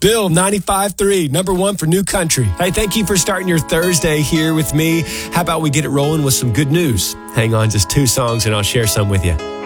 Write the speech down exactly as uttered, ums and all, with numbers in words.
Bill, ninety-five three, number one for New Country. Hey, thank you for starting your Thursday here with me. How about we get it rolling with some good news? Hang on, just two songs and I'll share some with you.